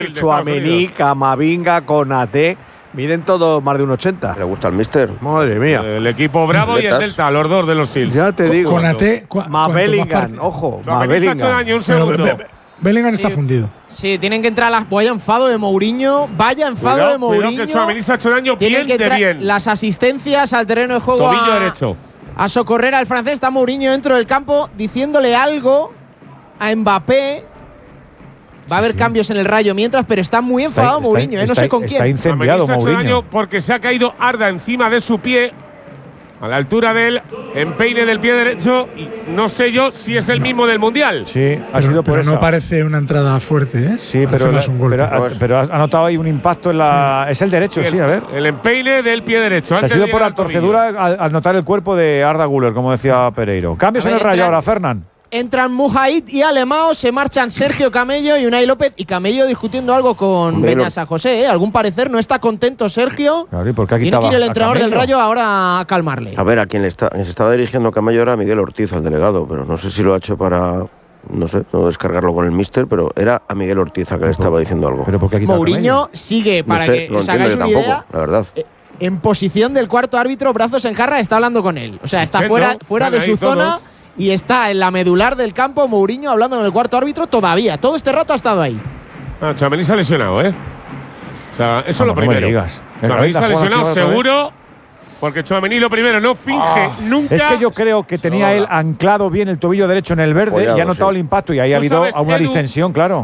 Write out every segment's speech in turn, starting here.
Tchouaméni, Camavinga, Konaté, miden todos más de 1,80. ¿Le gusta el míster? Madre mía. El equipo Bravo y el Delta, los dos de los Seals. Ya te digo. Konaté, más Bellingham, ojo, más Bellingham. Bellingham. Un segundo. Bellingham está fundido. Sí, tienen que entrar las. Vaya enfado de Mourinho. Vaya enfado Cuidado, de Mourinho. Cuidado que Tchouaméni se ha hecho daño Tienen que entrar bien. las asistencias al terreno de juego. Tobillo derecho. A socorrer al francés. Está Mourinho dentro del campo diciéndole algo a Mbappé. Va a haber cambios en el Rayo mientras, pero está muy enfadado Mourinho, no sé con quién. Está incendiado se ha hecho Mourinho. daño porque se ha caído Arda encima de su pie, a la altura del empeine del pie derecho, y no sé yo si es el mismo del Mundial. Sí, ha sido por pero eso. no parece una entrada fuerte, ¿eh? Sí, Parece más un golpe. pero ha notado ahí un impacto en la. Es el derecho, sí, a ver. El empeine del pie derecho. Se ha sido por la torcedura al notar el cuerpo de Arda Güler, como decía Pereiro. Cambios en el Rayo ahora, Fernán. Entran Mujahid y Alemão, se marchan Sergio Camello y Unai López. Y Camello discutiendo algo con Beñat San José, ¿eh? Algún parecer no está contento Sergio. Claro, ¿y por qué tiene que ir el entrenador del Rayo ahora a calmarle. A ver, a quien se estaba dirigiendo Camello era Miguel Ortiz, al delegado, pero no sé si lo ha hecho para, no sé, no descargarlo con el míster, pero era a Miguel Ortiz a que le estaba diciendo algo. ¿Pero por qué ha quitado Mourinho sigue, para no sé, que no os hagáis una tampoco, idea, la verdad. En posición del cuarto árbitro, brazos en jarra, está hablando con él. O sea, está fuera de su zona. Y está en la medular del campo Mourinho hablando con el cuarto árbitro todavía. Todo este rato ha estado ahí. Tchouaméni se ha lesionado, ¿eh? O sea, eso es lo primero. Tchouaméni se ha lesionado seguro, porque Tchouaméni lo primero no finge nunca. Es que yo creo que tenía él anclado bien el tobillo derecho en el verde Apoyado, y ha notado el impacto y ahí ha habido una distensión, claro.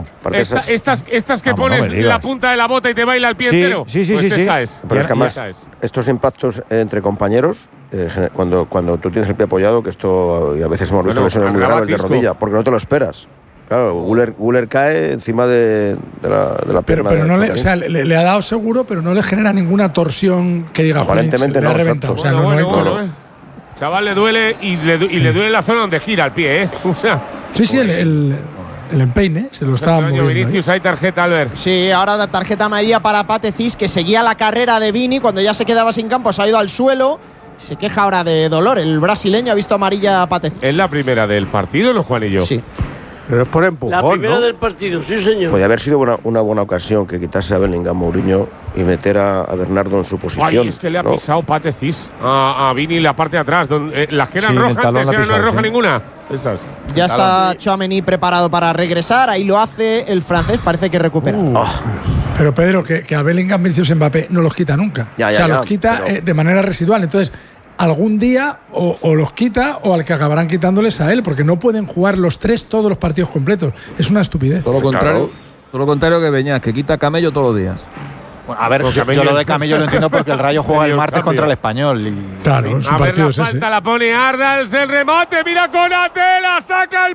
Estas que pones la punta de la bota y te baila el pie entero. Sí. Esa es. Pero es que además, estos impactos entre compañeros, cuando tú tienes el pie apoyado, que esto y a veces hemos visto lesiones muy graves de rodilla, porque no te lo esperas. Claro, Güler cae encima de la pierna. Pero no le ha dado seguro, pero no le genera ninguna torsión que diga, aparentemente no, no, le ha reventado. O sea, bueno. Chaval, le duele y le duele la zona donde gira el pie, ¿eh? O sea, sí, el empeine se lo estaba moviendo. Vinicius, hay tarjeta, Albert. Sí, ahora tarjeta amarilla para Pate Cis, que seguía la carrera de Vini. Cuando ya se quedaba sin campo, se ha ido al suelo. Se queja ahora de dolor. El brasileño ha visto amarilla a Pate Cis. ¿Es la primera del partido, no, Juanillo? Sí. Pero es por empujón, la primera, ¿no?, del partido, sí, señor. Podría haber sido una buena ocasión que quitase a Bellingham Mourinho y meter a Bernardo en su posición. Ay, es que le ha pisado Pate Cis a Vini la parte de atrás. Las que eran rojas, antes no es roja ninguna. Esas. Ya está Tchouaméni preparado para regresar. Ahí lo hace el francés. Parece que recupera. Pero Pedro, que a Bellingham, Vinicius, Mbappé no los quita nunca. Los quita de manera residual. Entonces, algún día o los quita o al que acabarán quitándoles a él, porque no pueden jugar los tres todos los partidos completos. Es una estupidez. Todo lo contrario que Beñat, que quita Camello todos los días. Bueno, a ver, yo lo de Camello lo entiendo porque el Rayo juega el martes contra el Español. Claro, su partido es ese. Falta la pone Ardals, el remate, mira Konaté, la saca el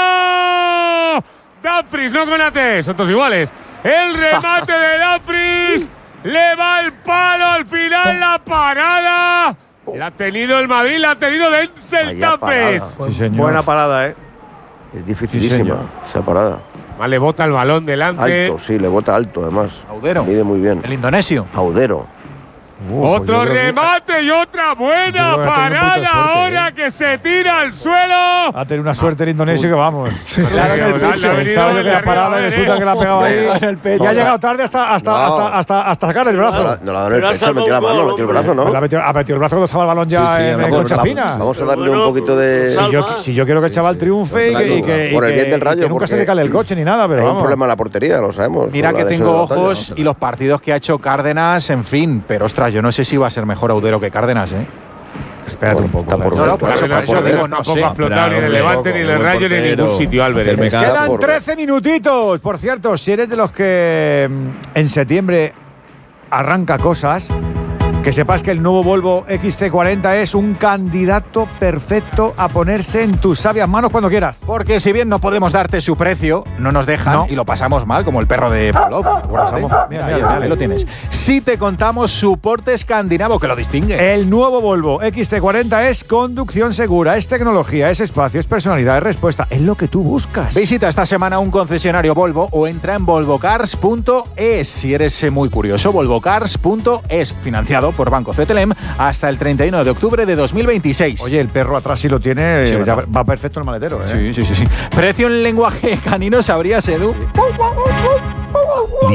palo. Dumfries, no Konaté, son todos iguales. El remate de Dumfries, le va el palo al final, la parada. La ha tenido el Madrid, la ha tenido Denzel Dumfries. Sí, señor. Buena parada, ¿eh? Es dificilísima esa parada. Le bota el balón delante. Alto, sí, le bota alto además. Audero. Mide muy bien. El indonesio. Audero. Otro remate y otra buena parada ahora que se tira al suelo. Ha tenido una suerte el indonesio que vamos. Claro, en el pecho. Pensaba que la parada y resulta que la ha pegado ahí en el pecho. Ya ha llegado tarde hasta sacar el brazo. No la ha dado en el pecho, metió la mano, metió el brazo, ¿no? Ha metido el brazo cuando estaba el balón ya en concha fina. Vamos a darle un poquito de… Si yo quiero que el chaval triunfe y que nunca se le cale el coche ni nada, pero hay vamos. un problema en la portería, lo sabemos. Mira que tengo ojos y los partidos que ha hecho Cárdenas, en fin, pero ostras, yo no sé si va a ser mejor Audero que Cárdenas, ¿eh? Espérate un poco. Por eso digo, no sé. Tampoco ha explotado ni en el Levante, ni en el Rayo, ni en ningún sitio, Álvarez. Quedan 13 minutitos. Por cierto, si eres de los que en septiembre arranca cosas, que sepas que el nuevo Volvo XC40 es un candidato perfecto a ponerse en tus sabias manos cuando quieras. Porque si bien no podemos darte su precio, no nos dejan y lo pasamos mal, como el perro de Pavlov. Mira, ahí lo tienes. Si te contamos su porte escandinavo que lo distingue. El nuevo Volvo XC40 es conducción segura, es tecnología, es espacio, es personalidad, es respuesta, es lo que tú buscas. Visita esta semana un concesionario Volvo o entra en volvocars.es. Si eres muy curioso, volvocars.es, financiado por Banco CTLM hasta el 31 de octubre de 2026. Oye, el perro atrás sí lo tiene, ya va perfecto en el maletero, ¿eh? Sí. Precio en lenguaje canino, ¿sabrías, Edu?